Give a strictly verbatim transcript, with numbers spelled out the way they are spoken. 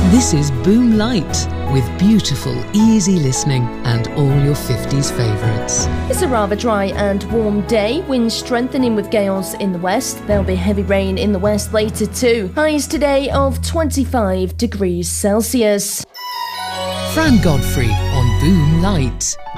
This is Boom Light, with beautiful, easy listening and all your fifties favourites. It's a rather dry and warm day, winds strengthening with gales in the west. There'll be heavy rain in the west later too. Highs today of twenty-five degrees Celsius. Fran Godfrey on Boom Light.